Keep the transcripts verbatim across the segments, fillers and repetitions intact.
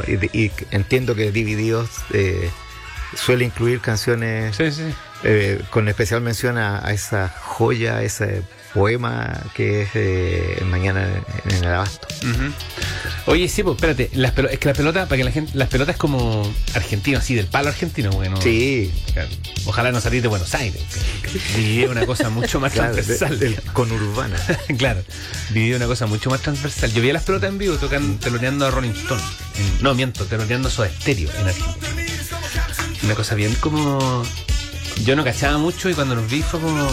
y, y entiendo que Divididos eh, suele incluir canciones sí, sí. Eh, con especial mención a, a esa joya, ese poema que es eh, Mañana en, en el Abasto. Uh-huh. Oye, sí, pues espérate, las pelo- es que las pelotas, para que la gente, las pelotas como argentinos, así del palo argentino, bueno, sí. Claro, ojalá no salir de Buenos Aires, vivir una cosa mucho más claro, transversal. De, de, con urbana. Claro, vivir una cosa mucho más transversal. Yo vi a las pelotas en vivo tocan teloneando a Rolling Stone. En, no, miento, teloneando a Soda Stereo en Argentina. Una cosa bien como... Yo no cachaba mucho y cuando los vi fue como...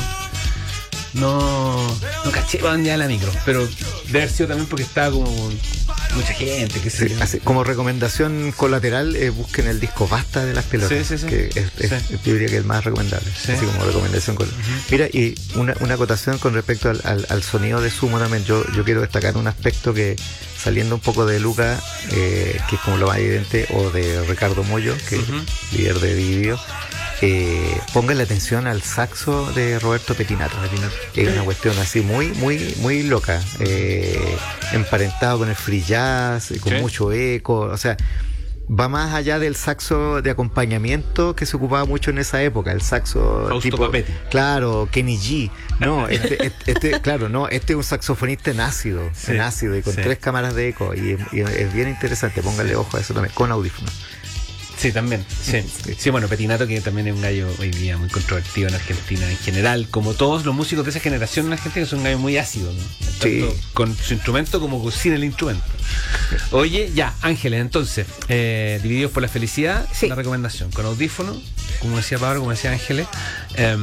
No, no caché para dónde iba la micro, pero debe haber sido también porque estaba como mucha gente, que sí, así, como recomendación colateral, eh, busquen el disco Basta de las pelotas, sí, sí, sí. que es, es, sí. yo diría que es el más recomendable, sí. así como recomendación. Con... Uh-huh. Mira, y una, una acotación con respecto al, al, al sonido de Sumo también, yo, yo quiero destacar un aspecto que, saliendo un poco de Luca, eh, que es como lo más evidente, o de Ricardo Mollo, que uh-huh. es líder de Divididos, Eh, pongan la atención al saxo de Roberto Petinato. Petinato. Es una cuestión así muy, muy, muy loca, eh, emparentado con el free jazz, con ¿sí? mucho eco, o sea, va más allá del saxo de acompañamiento que se ocupaba mucho en esa época, el saxo Fausto tipo, Papetti. Claro, Kenny G. No, este, este, este, claro, no, este es un saxofonista en ácido, sí, en ácido y con sí. tres cámaras de eco, y, y es bien interesante, pónganle ojo a eso también, con audífonos. Sí, también. Sí. sí, bueno, Petinato, que también es un gallo hoy día muy controvertido en Argentina en general, como todos los músicos de esa generación en Argentina, son un gallo muy ácido, ¿no? Tanto sí. con su instrumento como sin el instrumento. Oye, ya, Ángeles, entonces, eh, Divididos por la Felicidad, sí. la recomendación, con audífono, como decía Pablo, como decía Ángeles. Eh,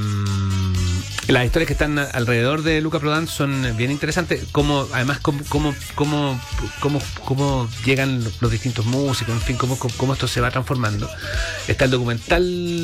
las historias que están alrededor de Luca Prodan son bien interesantes, como además cómo, cómo, cómo, cómo, cómo llegan los distintos músicos, en fin, cómo, cómo esto se va transformando. Está el documental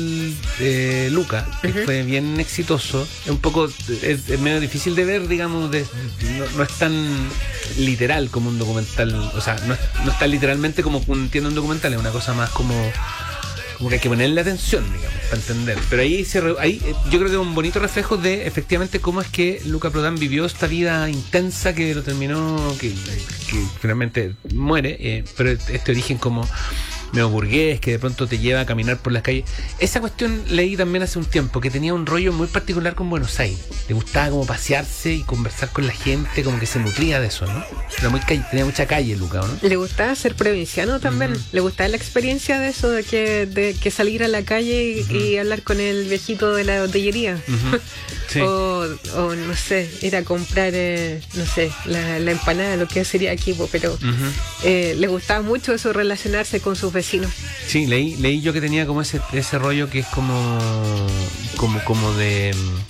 eh, Luca, que uh-huh. fue bien exitoso. Es un poco, es, es medio difícil de ver, digamos, de, no, no es tan literal como un documental, o sea, no es, no es tan literalmente como entiendo un documental, es una cosa más como como que hay que ponerle atención, digamos, para entender. Pero ahí, se re, ahí yo creo que es un bonito reflejo de efectivamente cómo es que Luca Prodan vivió esta vida intensa que lo terminó, que, que finalmente muere, eh, pero este origen como medio burgués que de pronto te lleva a caminar por las calles. Esa cuestión leí también hace un tiempo, que tenía un rollo muy particular con Buenos Aires. Le gustaba como pasearse y conversar con la gente, como que se nutría de eso, ¿no? Era muy calle, tenía mucha calle, Luca, ¿no? Le gustaba ser provinciano también. Uh-huh. Le gustaba la experiencia de eso, de que, de que salir a la calle y, uh-huh. y hablar con el viejito de la botillería. Uh-huh. Sí. o, o, no sé, ir a comprar, eh, no sé, la, la empanada, lo que sería aquí, pero uh-huh. eh, le gustaba mucho eso, relacionarse con sus vecinos. Sí, leí, leí yo que tenía como ese, ese rollo que es como como, como de,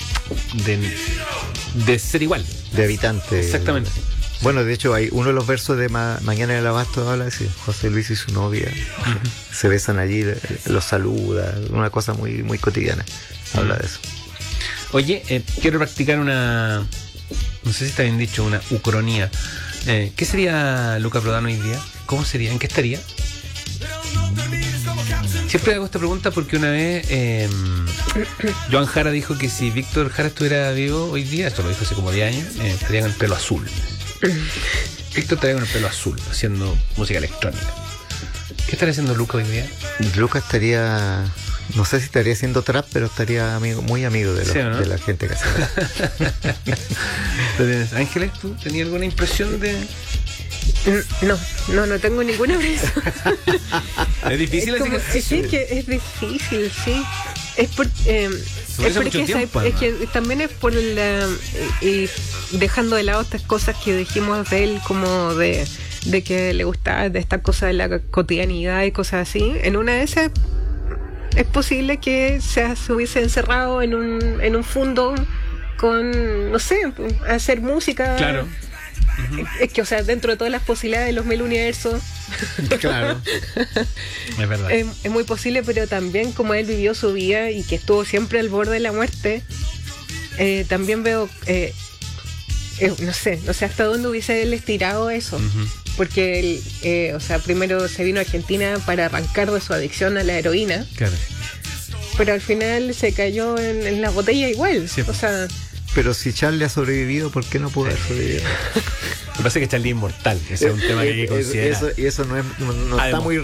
de de ser igual. De habitante. Exactamente. Bueno, de hecho, hay uno de los versos de Ma- Mañana en el Abasto habla así, José Luis y su novia uh-huh. se besan allí, los saluda, una cosa muy, muy cotidiana. Habla uh-huh. de eso. Oye, eh, quiero practicar una, no sé si está bien dicho, una ucronía. Eh, ¿Qué sería Luca Prodan hoy día? ¿Cómo sería? ¿En qué estaría? Siempre hago esta pregunta porque una vez eh, Joan Jara dijo que si Víctor Jara estuviera vivo hoy día, esto lo dijo hace como diez años, eh, estaría con el pelo azul. Víctor estaría con el pelo azul haciendo música electrónica. ¿Qué estaría haciendo Luca hoy día? Luca estaría, no sé si estaría haciendo trap, pero estaría amigo, muy amigo de, los, ¿sí, no? de la gente que hace trap. Ángeles, ¿tú tenías alguna impresión de...? No, no, no tengo ninguna impresión. ¿Es difícil? Es, como, es, es que es difícil, sí. Es, por, eh, es porque tiempo, es, es que también es por la... Y dejando de lado estas cosas que dijimos de él, como de, de que le gustaba de esta cosa de la cotidianidad y cosas así. En una de esas es posible que se, se hubiese encerrado en un, en un fondo con, no sé, hacer música. Claro. Uh-huh. Es que, o sea, dentro de todas las posibilidades de los mil universos, claro, es verdad, es, es muy posible, pero también como él vivió su vida y que estuvo siempre al borde de la muerte, eh, también veo eh, eh, no sé, no sé hasta dónde hubiese él estirado eso. Uh-huh. Porque él, eh, o sea, primero se vino a Argentina para arrancar de su adicción a la heroína, claro, pero al final se cayó en, en la botella igual, sí. O sea... Pero si Charlie ha sobrevivido, ¿por qué no pudo haber sobrevivido? Me parece que Charlie es inmortal, ese es un tema que hay que considerar. Eso, y eso no, es, no, no está muy